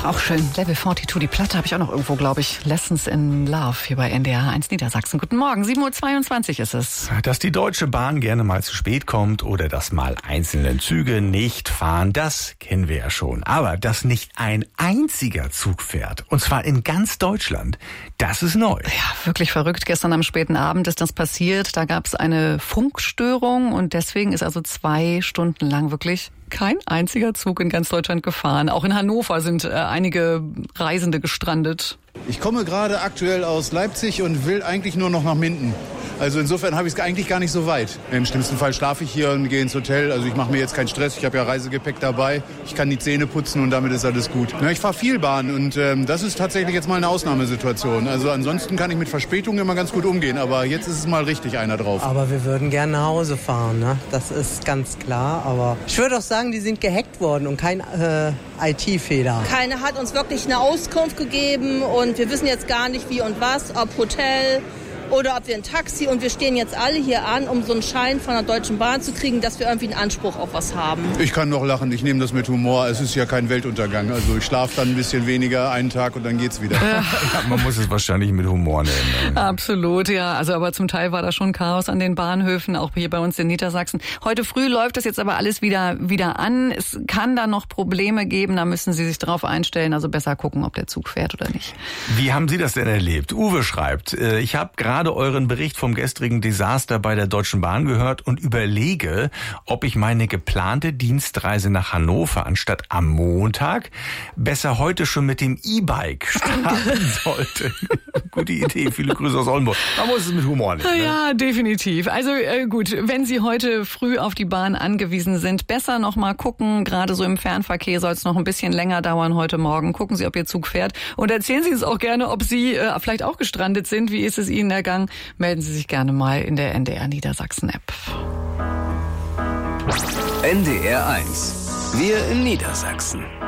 auch schön. Level 42, die Platte habe ich auch noch irgendwo, glaube ich. Lessons in Love hier bei NDR 1 Niedersachsen. Guten Morgen, 7:22 Uhr ist es. Dass die Deutsche Bahn gerne mal zu spät kommt oder dass mal einzelne Züge nicht fahren, das kennen wir ja schon. Aber dass nicht ein einziger Zug fährt, und zwar in ganz Deutschland, das ist neu. Ja, wirklich verrückt. Gestern am späten Abend ist das passiert. Da gab es eine Funkstörung und deswegen ist also 2 Stunden lang wirklich kein einziger Zug in ganz Deutschland gefahren. Auch in Hannover sind einige Reisende gestrandet. Ich komme gerade aktuell aus Leipzig und will eigentlich nur noch nach Minden. Also insofern habe ich es eigentlich gar nicht so weit. Im schlimmsten Fall schlafe ich hier und gehe ins Hotel. Also ich mache mir jetzt keinen Stress. Ich habe ja Reisegepäck dabei. Ich kann die Zähne putzen und damit ist alles gut. Ja, ich fahre viel Bahn und das ist tatsächlich jetzt mal eine Ausnahmesituation. Also ansonsten kann ich mit Verspätungen immer ganz gut umgehen. Aber jetzt ist es mal richtig einer drauf. Aber wir würden gerne nach Hause fahren, ne? Das ist ganz klar. Aber ich würde auch sagen, die sind gehackt worden und kein IT-Fehler. Keiner hat uns wirklich eine Auskunft gegeben und wir wissen jetzt gar nicht wie und was, ob Hotel oder ob wir ein Taxi, und wir stehen jetzt alle hier an, um so einen Schein von der Deutschen Bahn zu kriegen, dass wir irgendwie einen Anspruch auf was haben. Ich kann noch lachen, ich nehme das mit Humor. Es ist ja kein Weltuntergang. Also ich schlafe dann ein bisschen weniger einen Tag und dann geht's wieder. Ja, man muss es wahrscheinlich mit Humor nehmen. Absolut, ja. Also aber zum Teil war da schon Chaos an den Bahnhöfen, auch hier bei uns in Niedersachsen. Heute früh läuft das jetzt aber alles wieder an. Es kann da noch Probleme geben, da müssen Sie sich drauf einstellen. Also besser gucken, ob der Zug fährt oder nicht. Wie haben Sie das denn erlebt? Uwe schreibt, ich habe gerade euren Bericht vom gestrigen Desaster bei der Deutschen Bahn gehört und überlege, ob ich meine geplante Dienstreise nach Hannover anstatt am Montag besser heute schon mit dem E-Bike starten sollte. Gute Idee, viele Grüße aus Oldenburg. Man muss es mit Humor nehmen. Ne? Ja, definitiv. Also gut, wenn Sie heute früh auf die Bahn angewiesen sind, besser noch mal gucken. Gerade so im Fernverkehr soll es noch ein bisschen länger dauern heute Morgen. Gucken Sie, ob Ihr Zug fährt. Und erzählen Sie uns auch gerne, ob Sie vielleicht auch gestrandet sind. Wie ist es Ihnen ergangen? Melden Sie sich gerne mal in der NDR Niedersachsen App. NDR 1. Wir in Niedersachsen.